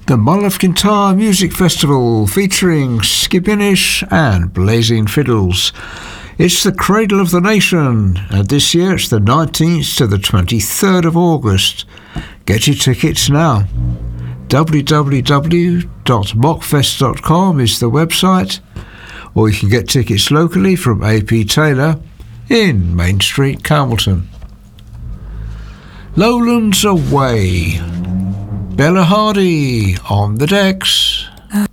The Mull of Kintyre Music Festival featuring Skippinish and Blazing Fiddles. It's the Cradle of the Nation, and this year it's the 19th to the 23rd of August. Get your tickets now. www.mockfest.com is the website, or you can get tickets locally from AP Taylor in Main Street, Campbellton. Lowlands Away. Bella Hardy on the decks.